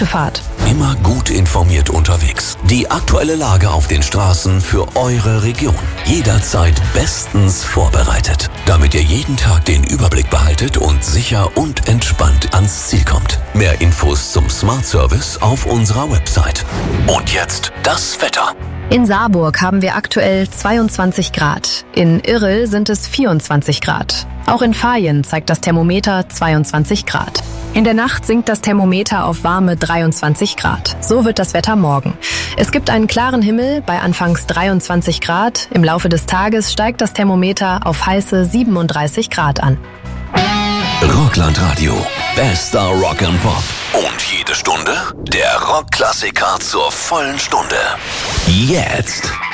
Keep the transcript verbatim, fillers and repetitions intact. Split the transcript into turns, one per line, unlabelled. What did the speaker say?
Gute Fahrt.
Immer gut informiert unterwegs. Die aktuelle Lage auf den Straßen für eure Region. Jederzeit bestens vorbereitet, damit ihr jeden Tag den Überblick behaltet und sicher und entspannt ans Ziel kommt. Mehr Infos zum Smart Service auf unserer Website. Und jetzt das Wetter.
In Saarburg haben wir aktuell zweiundzwanzig Grad. In Irrel sind es vierundzwanzig Grad. Auch in Vaihingen zeigt das Thermometer zweiundzwanzig Grad. In der Nacht sinkt das Thermometer auf warme dreiundzwanzig Grad. So wird das Wetter morgen. Es gibt einen klaren Himmel bei anfangs dreiundzwanzig Grad. Im Laufe des Tages steigt das Thermometer auf heiße siebenunddreißig Grad an.
Rockland-Radio. Bester Rock and Pop. Und jede Stunde der Rockklassiker zur vollen Stunde. Jetzt